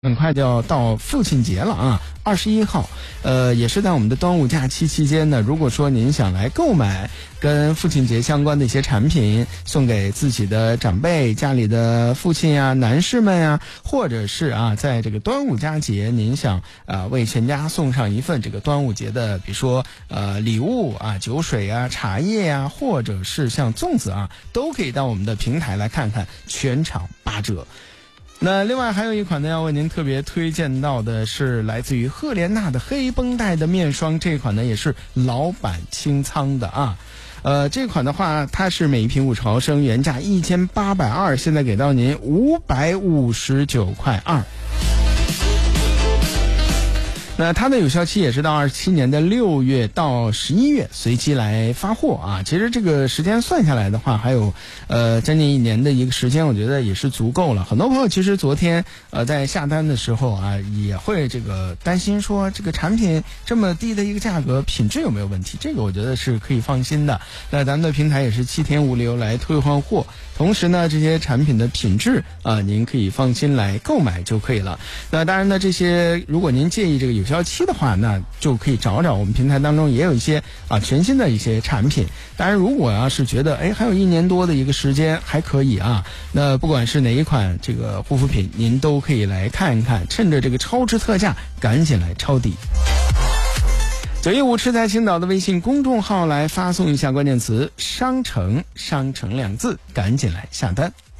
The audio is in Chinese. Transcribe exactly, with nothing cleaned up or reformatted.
很快就要到父亲节了啊，二十一号，呃，也是在我们的端午假期期间呢。如果说您想来购买跟父亲节相关的一些产品，送给自己的长辈、家里的父亲啊、男士们啊，或者是啊，在这个端午佳节，您想啊为全家送上一份这个端午节的，比如说呃礼物啊、酒水啊、茶叶啊，或者是像粽子啊，都可以到我们的平台来看看，全场八折。那另外还有一款呢，要为您特别推荐到的是来自于赫莲娜的黑绷带的面霜，这款呢也是老版清仓的啊。呃，这款的话，它是每一瓶五十毫升，原价一千八百二，现在给到您五百五十九块二。那它的有效期也是到二十七年的六月到十一月随机来发货啊。其实这个时间算下来的话，还有呃将近一年的一个时间，我觉得也是足够了。很多朋友其实昨天呃在下单的时候啊，也会这个担心说这个产品这么低的一个价格，品质有没有问题？这个我觉得是可以放心的。那咱们的平台也是七天无理由来退换货，同时呢，这些产品的品质啊，您可以放心来购买就可以了。那当然呢，这些如果您介意这个有效期的话，那就可以找找我们平台当中也有一些啊全新的一些产品。当然，如果要是觉得哎还有一年多的一个时间还可以啊，那不管是哪一款这个护肤品，您都可以来看一看，趁着这个超值特价，赶紧来抄底。九一五吃在青岛的微信公众号来发送一下关键词商城商城两字，赶紧来下单。